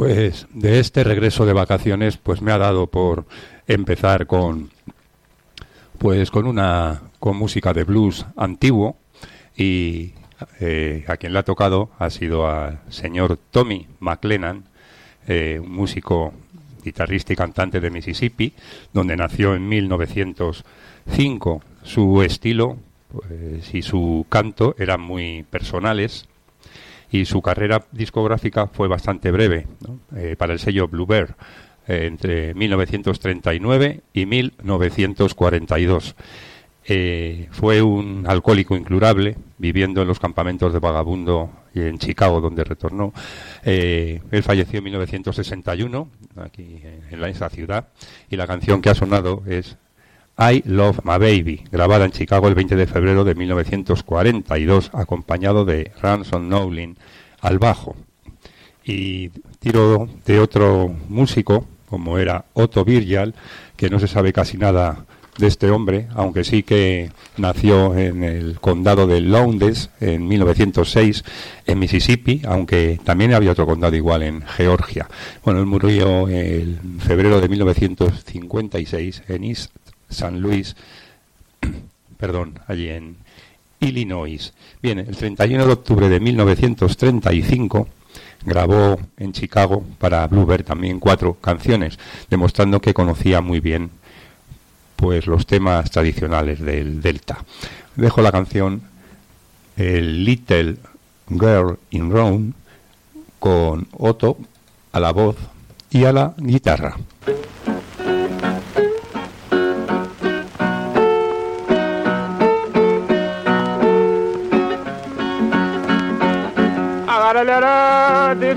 Pues de este regreso de vacaciones, pues me ha dado por empezar con música de blues antiguo, y a quien le ha tocado ha sido al señor Tommy McLennan, un músico, guitarrista y cantante de Mississippi, donde nació en 1905. Su estilo y su canto eran muy personales, y su carrera discográfica fue bastante breve, ¿no? Para el sello Bluebird, entre 1939 y 1942. Fue un alcohólico incurable, viviendo en los campamentos de vagabundo y en Chicago, donde retornó. Él falleció en 1961, aquí en esa ciudad, y la canción que ha sonado es I Love My Baby, grabada en Chicago el 20 de febrero de 1942, acompañado de Ransom Nowlin al bajo. Y tiro de otro músico, como era Otto Virgil, que no se sabe casi nada de este hombre, aunque sí que nació en el condado de Lowndes en 1906, en Mississippi, aunque también había otro condado igual en Georgia. Bueno, él murió en febrero de 1956 en East San Luis, allí en Illinois. Bien, el 31 de octubre de 1935 grabó en Chicago para Bluebird también 4 canciones, demostrando que conocía muy bien pues los temas tradicionales del Delta. Dejo la canción Little Girl in Rome con Otto a la voz y a la guitarra.